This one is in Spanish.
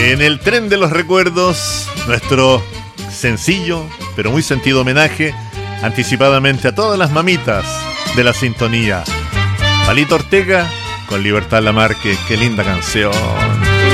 En el tren de los recuerdos, nuestro sencillo pero muy sentido homenaje anticipadamente a todas las mamitas de la sintonía. Palito Ortega con Libertad Lamarque, qué linda canción.